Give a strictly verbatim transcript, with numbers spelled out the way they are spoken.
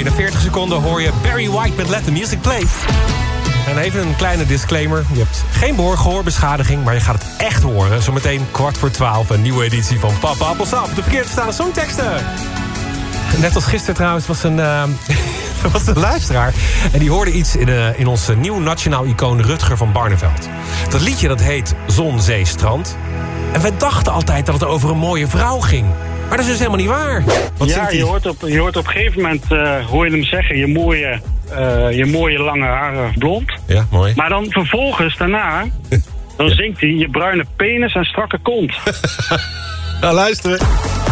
Binnen veertig seconden hoor je Barry White met Let the Music Play. En even een kleine disclaimer. Je hebt geen behoorgehoorbeschadiging, maar je gaat het echt horen. Zometeen kwart voor twaalf, een nieuwe editie van Papa Appelsap. De verkeerd verstaande songteksten. Net als gisteren trouwens was een, uh, was een luisteraar. En die hoorde iets in, uh, in ons nieuw nationaal icoon Rutger van Barneveld. Dat liedje dat heet Zon, Zee, Strand. En wij dachten altijd dat het over een mooie vrouw ging. Maar dat is dus helemaal niet waar. Wat ja, je hoort, op, je hoort op een gegeven moment, uh, hoor je hem zeggen... je mooie, uh, je mooie lange haren blond. Ja, mooi. Maar dan vervolgens, daarna... dan zingt hij je bruine penis en strakke kont. Nou, luisteren.